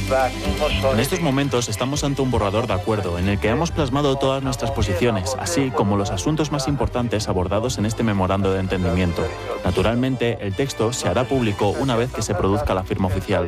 En estos momentos estamos ante un borrador de acuerdo en el que hemos plasmado todas nuestras posiciones, así como los asuntos más importantes abordados en este memorando de entendimiento. Naturalmente, el texto se hará público una vez que se produzca la firma oficial.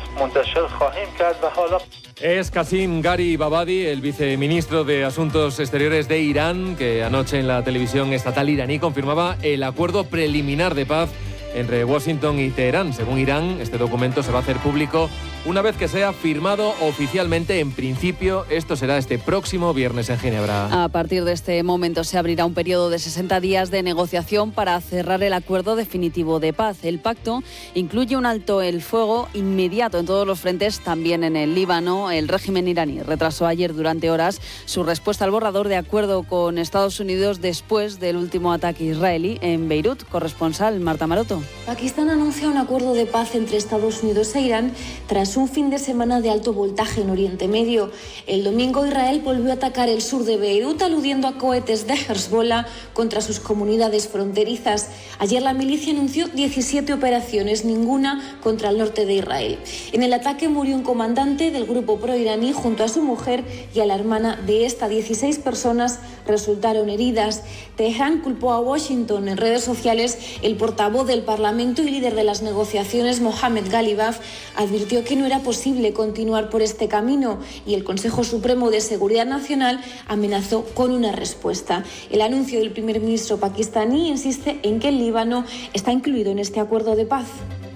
Es Qasim Garibabadi, el viceministro de Asuntos Exteriores de Irán, que anoche en la televisión estatal iraní confirmaba el acuerdo preliminar de paz entre Washington y Teherán. Según Irán, este documento se va a hacer público una vez que sea firmado oficialmente. En principio, esto será este próximo viernes en Ginebra. A partir de este momento se abrirá un periodo de 60 días de negociación para cerrar el acuerdo definitivo de paz. El pacto incluye un alto el fuego inmediato en todos los frentes, también en el Líbano. El régimen iraní retrasó ayer durante horas su respuesta al borrador de acuerdo con Estados Unidos después del último ataque israelí en Beirut. Corresponsal Marta Maroto. Pakistán anuncia un acuerdo de paz entre Estados Unidos e Irán tras un fin de semana de alto voltaje en Oriente Medio. El domingo Israel volvió a atacar el sur de Beirut, aludiendo a cohetes de Hezbollah contra sus comunidades fronterizas. Ayer la milicia anunció 17 operaciones, ninguna contra el norte de Israel. En el ataque murió un comandante del grupo proiraní junto a su mujer y a la hermana de esta. 16 personas resultaron heridas. Teherán culpó a Washington. En redes sociales, el portavoz del Parlamento y líder de las negociaciones, Mohamed Ghalibaf, advirtió que no era posible continuar por este camino y el Consejo Supremo de Seguridad Nacional amenazó con una respuesta. El anuncio del primer ministro pakistaní insiste en que el Líbano está incluido en este acuerdo de paz.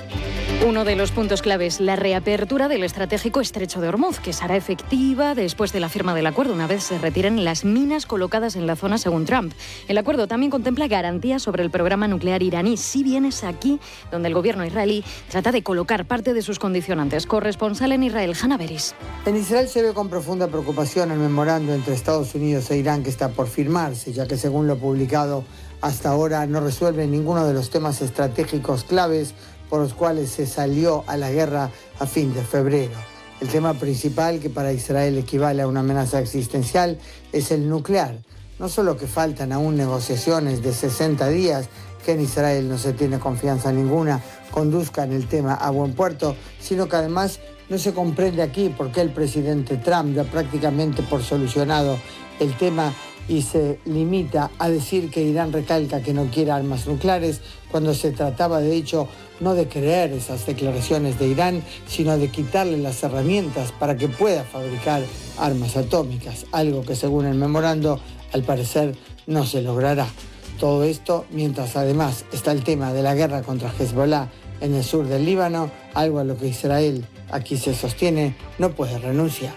Uno de los puntos claves, la reapertura del estratégico Estrecho de Ormuz, que será efectiva después de la firma del acuerdo, una vez se retiren las minas colocadas en la zona, según Trump. El acuerdo también contempla garantías sobre el programa nuclear iraní, si bien es aquí donde el gobierno israelí trata de colocar parte de sus condicionantes. Corresponsal en Israel, Hanna Beris. En Israel se ve con profunda preocupación el memorando entre Estados Unidos e Irán que está por firmarse, ya que según lo publicado hasta ahora no resuelve ninguno de los temas estratégicos claves por los cuales se salió a la guerra a fin de febrero. El tema principal, que para Israel equivale a una amenaza existencial, es el nuclear. No solo que faltan aún negociaciones de 60 días, que en Israel no se tiene confianza ninguna, conduzcan el tema a buen puerto, sino que además no se comprende aquí por qué el presidente Trump da prácticamente por solucionado el tema y se limita a decir que Irán recalca que no quiere armas nucleares, cuando se trataba de hecho no de creer esas declaraciones de Irán, sino de quitarle las herramientas para que pueda fabricar armas atómicas, algo que según el memorando al parecer no se logrará. Todo esto mientras además está el tema de la guerra contra Hezbollah en el sur del Líbano, algo a lo que Israel aquí se sostiene no puede renunciar.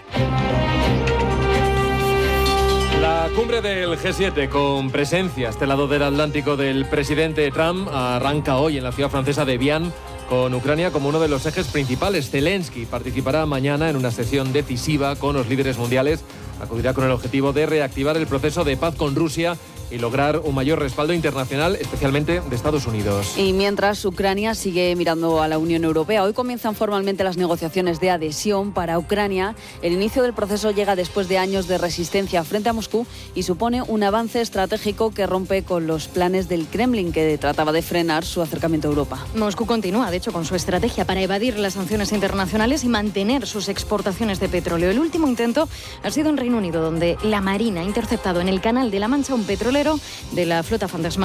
La cumbre del G7, con presencia a este lado del Atlántico del presidente Trump, arranca hoy en la ciudad francesa de Evian, con Ucrania como uno de los ejes principales. Zelensky participará mañana en una sesión decisiva con los líderes mundiales. Acudirá con el objetivo de reactivar el proceso de paz con Rusia y lograr un mayor respaldo internacional, especialmente de Estados Unidos. Y mientras Ucrania sigue mirando a la Unión Europea, hoy comienzan formalmente las negociaciones de adhesión para Ucrania. El inicio del proceso llega después de años de resistencia frente a Moscú y supone un avance estratégico que rompe con los planes del Kremlin, que trataba de frenar su acercamiento a Europa. Moscú continúa, de hecho, con su estrategia para evadir las sanciones internacionales y mantener sus exportaciones de petróleo. El último intento ha sido en Reino Unido, donde la Marina ha interceptado en el Canal de la Mancha un petrolero de la flota fantasmal